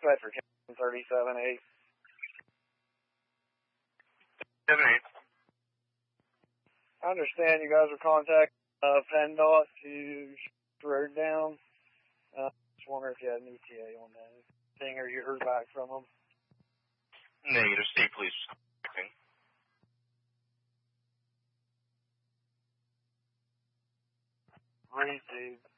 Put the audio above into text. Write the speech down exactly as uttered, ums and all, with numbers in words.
Bedford County thirty-seven eight. seven eight. I understand you guys are contacting uh, PennDOT to shut the road down. I uh, just wonder if you had an E T A on that thing or you heard back from them. Negative. State police. Read, dude.